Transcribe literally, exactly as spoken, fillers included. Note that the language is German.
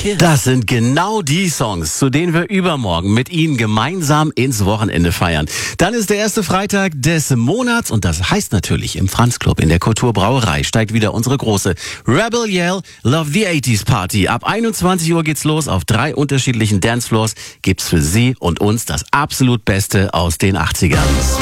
Kiss. Das sind genau die Songs, zu denen wir übermorgen mit Ihnen gemeinsam ins Wochenende feiern. Dann ist der erste Freitag des Monats und das heißt natürlich, im Franz Club in der Kulturbrauerei steigt wieder unsere große Rebel Yell Love the eighties Party. Ab einundzwanzig Uhr geht's los. Auf drei unterschiedlichen Dancefloors gibt's für Sie und uns das absolut Beste aus den achtzigern.